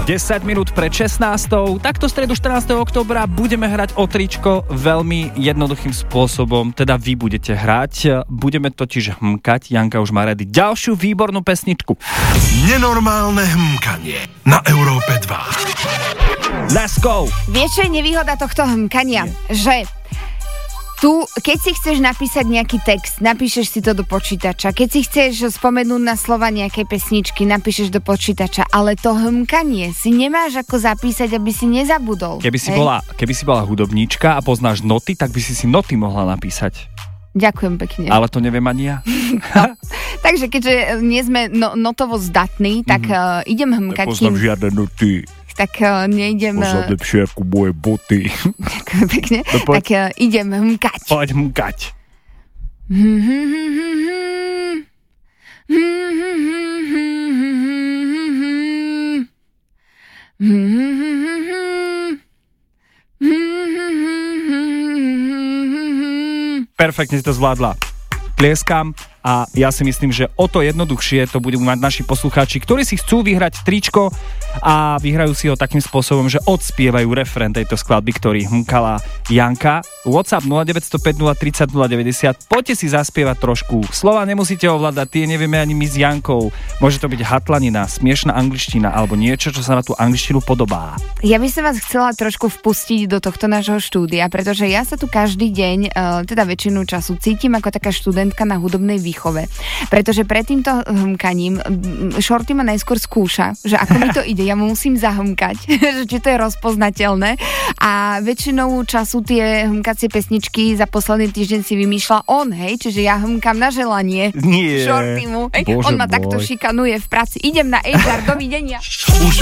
10 minút pred 16. Takto stredu 14. októbra budeme hrať o tričko veľmi jednoduchým spôsobom, teda vy budete hrať. Budeme totiž hmkať, Janka už má rady ďalšiu výbornú pesničku. Nenormálne hmkanie na Európe 2. Let's go! Vieš, čo je nevýhoda tohto hmkania? Že tu, keď si chceš napísať nejaký text, napíšeš si to do počítača. Keď si chceš spomenúť na slova nejakej pesničky, napíšeš do počítača. Ale to hmkanie si nemáš ako zapísať, aby si nezabudol. Keby si bola hudobníčka a poznáš noty, tak by si noty mohla napísať. Ďakujem pekne. Ale to neviem ani ja. No. Takže keďže nie sme notovo zdatní, tak idem hmkať. Nepoznám žiadne noty. Tak nejdem... Poznám lepšie ako moje boty. Ďakujem pekne. No, tak idem hmkať. Poď hmkať. Perfektne si to zvládla. Tlieskam a ja si myslím, že o to jednoduchšie to budú mať naši poslucháči, ktorí si chcú vyhrať tričko a vyhrajú si ho takým spôsobom, že odspievajú refrén tejto skladby, ktorý hmkala Janka. WhatsApp 0905 030 090. Poďte si zaspievať trošku. Slova nemusíte ovládať, tie nevieme ani my s Jankou. Môže to byť hatlanina, smiešná angličtina alebo niečo, čo sa na tú angličtinu podobá. Ja by som vás chcela trošku vpustiť do tohto nášho štúdia, pretože ja sa tu každý deň, teda väčšinu času cítim ako taká študentka na hudobnej výchove. Pretože pred týmto hmkaním Shorty ma najskôr skúša, že ako mi to ide, ja mu musím zahmkať, že či to je rozpoznateľné. A väčšinou času tie hmkacie pesničky za posledný týždeň si vymýšľa on, hej, čiže ja hmkam na želanie. Nie. Shortymu. Bože On ma môj. takto šikanuje v práci. Idem na HR, dovidenia.